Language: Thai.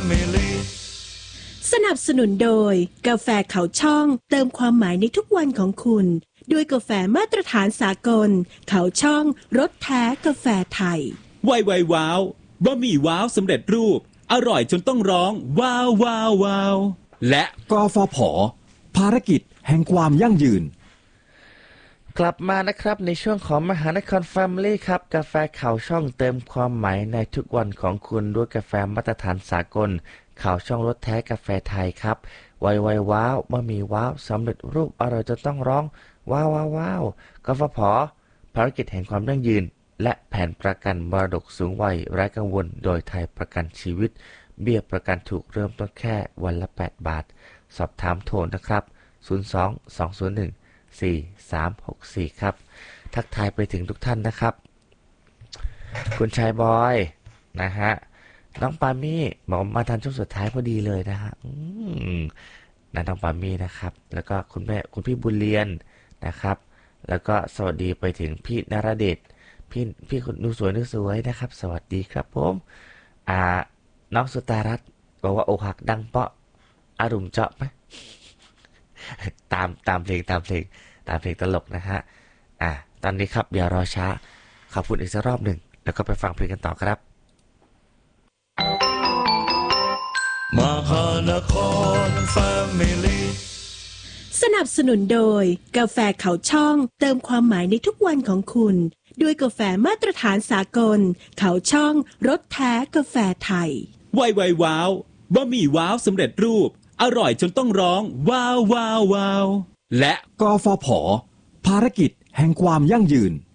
Family สนับสนุนโดยกาแฟเขาช่องเติมความหมายในทุกวันของคุณด้วยกาแฟมาตรฐานสากลเขาช่องรสแท้กาแฟไทยไวว้าวบะหมี่ว้าวสำเร็จรูปอร่อยจนต้องร้องว้าวว้าวว้าวและกฟผ.ภารกิจแห่งความยั่งยืนกลับมานะครับในช่วงของมหานคร Family ครับกาแฟข่าวช่องเติมความหมายในทุกวันของคุณด้วยกาแฟมาตรฐานสากลข่าวช่องรสแท้กาแฟไทยครับไวว้าวบะหมี่ว้าวสำเร็จรูปอร่อยจนต้องร้องว้าวว้าวว้าวกฟผ.ภารกิจแห่งความยั่งยืนและแผนประกันมรดกสูงวัยไร้กังวลโดยไทยประกันชีวิตเบี้ยประกันถูกเริ่มต้นแค่วันละ8 บาทสอบถามโทรนะครับ02-201-4364ครับทักทายไปถึงทุกท่านนะครับคุณชายบอยนะฮะน้องปามี่บอกมาทันช่วงสุดท้ายพอดีเลยนะฮะนะน้องปามี่นะครับแล้วก็คุณแม่คุณพี่บุญเรียนนะครับแล้วก็สวัสดีไปถึงพี่นรเดชพี่คุณดูสวยนะครับสวัสดีครับผมน้องสุตารัตน์บอกว่าอกหักดังเปาะอารมณ์เจาะไหมตามเพลงตลกนะฮะตอนนี้ครับอย่ารอช้าขอบคุณอีกสักรอบหนึ่งแล้วก็ไปฟังเพลงกันต่อครับมหานคร Family สนับสนุนโดยกาแฟเขาช่องเติมความหมายในทุกวันของคุณด้วยกาแฟมาตรฐานสากลเขาช่องรสแท้กาแฟไทยไวว้าวบะหมี่ว้าวสำเร็จรูปอร่อยจนต้องร้องว้าวว้าวว้าวและกฟผ.ภารกิจแห่งความยั่งยืน